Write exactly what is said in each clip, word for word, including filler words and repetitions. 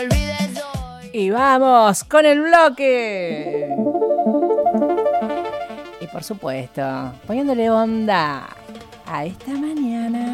Y vamos con el bloque. Y por supuesto, poniéndole onda a esta mañana.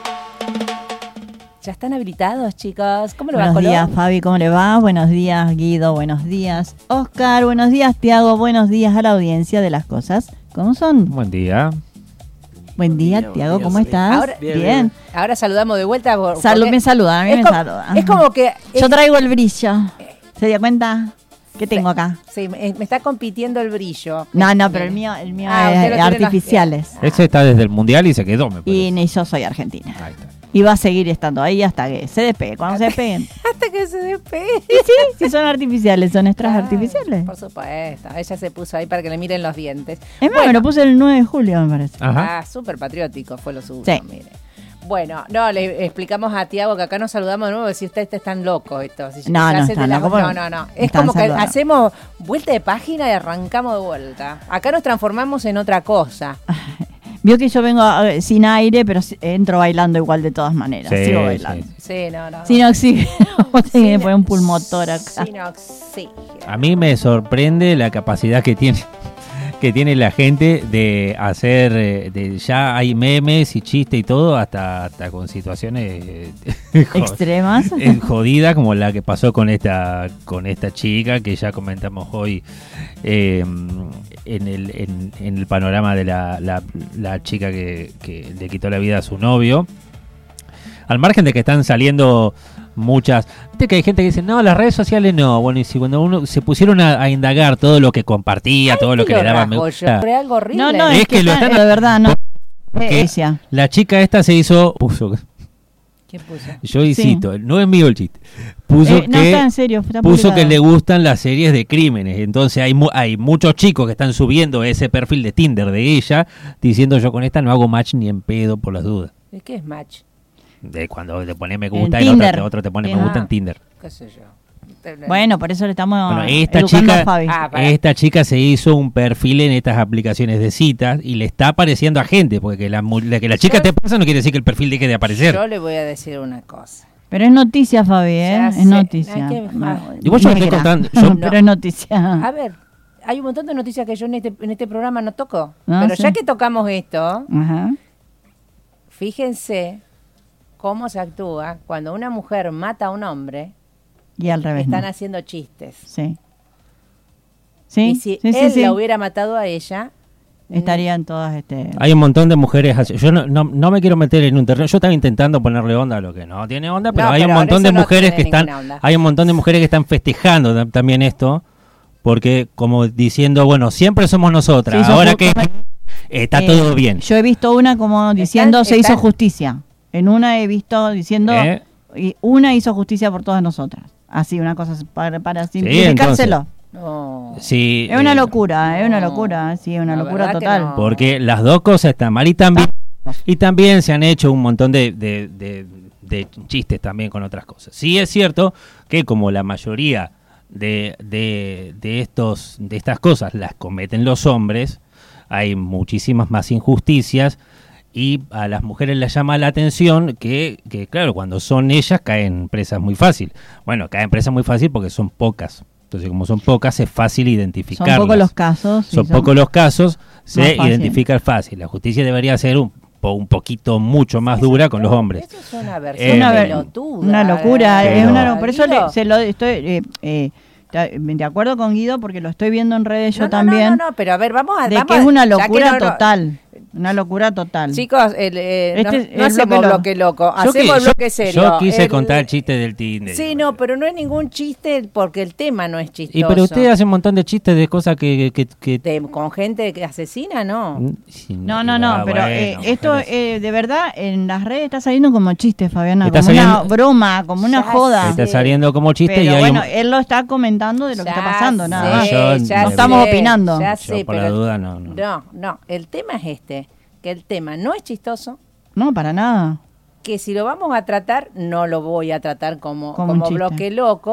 ¿Ya están habilitados, chicos? ¿Cómo le va, Buenos Colón? días, Fabi, ¿cómo le va? Buenos días, Guido, buenos días, Oscar, buenos días, Tiago, buenos días a la audiencia de Las Cosas. ¿Cómo son? Buen día. Buen día, Buen día, Tiago, buen ¿cómo día, estás? Ahora- bien. Bien, Ahora saludamos de vuelta. Por, Salud, porque me saludan, a mí es me como- saludan. Es como que... Yo es- traigo el brillo. ¿Se dio cuenta? ¿Qué tengo acá? Sí, me, me está compitiendo el brillo. No, no, pero el mío, el mío Ah, usted lo es tiene artificiales. en las- Ese está desde el Mundial y se quedó, me parece. Y ni yo soy argentina. Ahí está. Y va a seguir estando ahí hasta que se despegue. Cuando se despeguen. Hasta que se despegue. Y sí, si son artificiales, son extras Ah, artificiales. Por supuesto. Ella se puso ahí para que le miren los dientes. Es más, me lo puse el nueve de julio, me parece. Ajá. Ah, súper patriótico fue lo suyo, Sí. mire. Bueno, no, le explicamos a Tiago que acá nos saludamos de nuevo, si ustedes están locos estos. Si No, se no hacen de están las- locos, No, porque no, no. me Es están como que saludando. hacemos vuelta de página y arrancamos de vuelta. Acá nos transformamos en otra cosa. Vio que yo vengo a- sin aire, pero si- entro bailando igual de todas maneras. Sí, Sigo sí. bailando. Sí, no, no. Sin oxígeno. Vos tenés que Sin- poner un pulmotor acá. Sin oxígeno. A mí me sorprende la capacidad que tiene que tiene la gente de hacer, eh, de ya hay memes y chistes y todo, hasta, hasta con situaciones eh, jo- Extremas. eh, jodidas como la que pasó con esta con esta chica que ya comentamos hoy eh, en, el, en, en el panorama de la, la, la chica que, que le quitó la vida a su novio. Al margen de que están saliendo muchas... Viste que hay gente que dice, no, las redes sociales no. Bueno, y si cuando uno se pusieron a, a indagar todo lo que compartía, todo lo que le daba me rasgo gusta... yo, pero algo horrible. No, no, Es es, que, que lo está- están- de verdad, no. Porque Eh, ella. la chica esta se hizo... Puso, ¿Qué puso? yo insisto, no es mío el chiste. Puso Eh, no, que... está en serio. Está Puso publicado. que le gustan las series de crímenes. Entonces hay mu- hay muchos chicos que están subiendo ese perfil de Tinder de ella, diciendo yo con esta no hago match ni en pedo por las dudas. ¿De qué es match? De cuando te pone me En gusta y el Tinder. otro, otro te pone me Tiene- gusta en Ah. Tinder. ¿Qué sé yo? Bueno, por eso le estamos Bueno, esta educando chica, a Fabi. Ah, para. esta chica se hizo un perfil en estas aplicaciones de citas y le está apareciendo a gente, porque que la, mu- la- que la chica Yo- te pasa no quiere decir que el perfil deje de aparecer. Yo le voy a decir una cosa. Pero es noticia, Fabi, ¿eh? Ya es sé. noticia. Hay que- No, Igual yo me estoy negra. contando, yo- Pero es noticia. A ver, hay un montón de noticias que yo en este, en este programa no toco. Ah, pero sí. ya que tocamos esto, Ajá. fíjense cómo se actúa cuando una mujer mata a un hombre. Y al revés. Están no. haciendo chistes. Sí. Sí, y si sí, sí, él sí. la hubiera matado a ella, Estarían todas este Hay un montón de mujeres así. Yo no, no, no me quiero meter en un terreno. Yo estaba intentando ponerle onda a lo que no tiene onda, pero No, hay pero un montón eso de no mujeres tiene que están, ninguna onda. hay un montón de mujeres que están festejando ta- también esto, porque como diciendo, bueno, siempre somos nosotras. Se hizo Ahora ju- que está Eh, todo bien. Yo he visto una como diciendo Están- se hizo están- justicia. En una he visto diciendo ¿Eh? y una hizo justicia por todas nosotras. Así, una cosa para, para Sí, simplificárselo. no. Sí, Es una eh, locura, es una no. locura, sí, es una La locura verdad que total. no. Porque las dos cosas están mal y también y también se han hecho un montón de, de, de- de chistes también con otras cosas. Sí es cierto que como la mayoría de, de, de estos de estas cosas las cometen los hombres, hay muchísimas más injusticias y a las mujeres les llama la atención que, que claro, cuando son ellas caen presas muy fácil. Bueno, caen presas muy fácil porque son pocas. Entonces, como son pocas, es fácil Son identificarlas. pocos los casos. sí, Son pocos los casos, se Más fácil. identifica fácil. La justicia debería ser un, po- un poquito mucho más dura con los hombres. Eso es una Eh, versión una, ver- pelotuda. una locura, Pero- es una lo- por eso Guido. le- se lo estoy eh, eh, ta- de acuerdo con Guido porque lo estoy viendo en redes yo No, no, también No, no, no, pero a ver, vamos a... de vamos que a- es una ya que locura no- no- total, una locura total. Chicos, el, eh, Este no, es no el hacemos bloque bloque loco, Yo, hacemos que- el yo- bloque serio. yo quise El- contar el chiste del Tinder. Sí, no, pero no es ningún chiste porque el tema no es chistoso. Y pero usted hace un montón de chistes de cosas que... que, que- De- con gente que asesina, no. Sí, No, no, no, ah, pero bueno, eh, esto mujeres. eh, de verdad en las redes está saliendo como chiste, Fabiana, Está como una saliendo- broma, como una Ya joda. Está sí. saliendo como chiste Pero y hay bueno, un- él lo está comentando de lo que Ya está pasando, nada No, más. yo ya no sé, estamos opinando. ya Yo sé, por pero- la duda no, no. No, no, el tema es este, que el tema no es chistoso, No, para nada. que si lo vamos a tratar, no lo voy a tratar como, Como un como chiste. bloque loco,